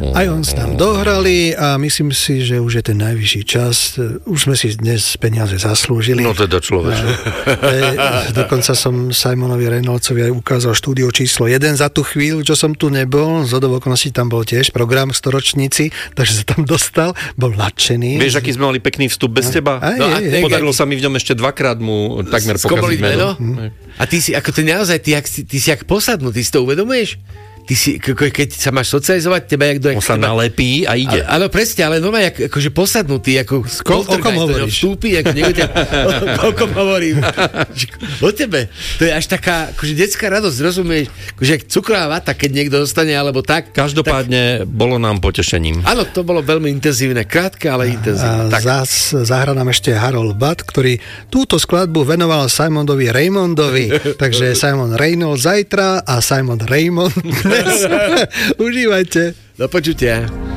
Aj on s nám dohrali a myslím si, že už je ten najvyšší čas. Už sme si dnes peniaze zaslúžili. No teda človeče. Dokonca som Simonovi Reynoldsovi aj ukázal štúdio číslo 1 za tú chvíľu, čo som tu nebol. Zhodou okolností tam bol tiež program storočníci, takže sa tam dostal, bol nadšený. Vieš, aký sme mali pekný vstup bez teba? Podarilo sa mi v ňom ešte dvakrát mu takmer pokaziť meno. A ty si, ako to naozaj, ty si jak posadnutý, si to uvedomuješ? Ty si, keď sa máš socializovať, teba jak do... On sa nalepí a ide. Áno, presne, ale normálne akože posadnutý, ako... O kom hovoríš? Vstúpi, ako niekto o kom hovorím. O tebe. To je až taká, akože detská radosť, rozumieš? Akože cukrová vata, keď niekto dostane, alebo tak. Každopádne bolo nám potešením. Áno, to bolo veľmi intenzívne, krátke, ale intenzívne. Zahra nám ešte Harold Butt, ktorý túto skladbu venoval Simonovi Raymondovi. Takže Simon Reynolds zajtra a Simon Raymond. Užívajte. Do počutia.